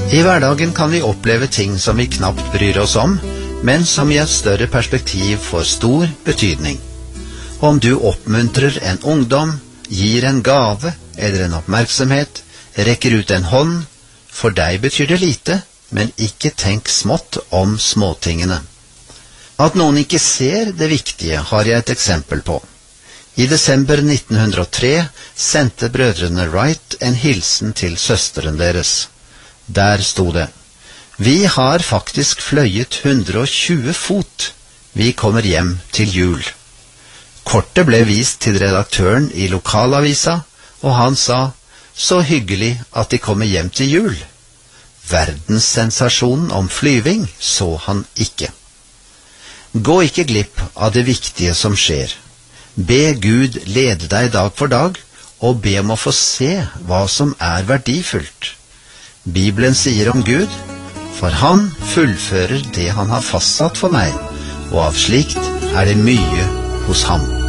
I hverdagen kan vi oppleve ting som vi knapt bryr oss om, men som i et større perspektiv får stor betydning. Om du oppmuntrer en ungdom, gir en gave eller en oppmerksomhet, rekker ut en hånd, for deg betyr det lite, men ikke tenk smått om småtingene. At noen ikke ser det viktige har jeg et eksempel på. I desember 1903 sendte brødrene Wright en hilsen til søsteren deres. Der sto det: Vi har faktisk fløyet 120 fot. Vi kommer hjem til jul. Kortet ble vist til redaktøren i lokalavisa, og han sa: Så hyggelig at de kommer hjem til jul. Verdenssensasjonen om flyving så han ikke. Gå ikke glipp av det viktige som skjer. Be Gud lede deg dag for dag, og be om å få se hva som er verdifullt. Bibelen sier om Gud: For han fullfører det han har fastsatt for meg, og av slikt er det mye hos ham.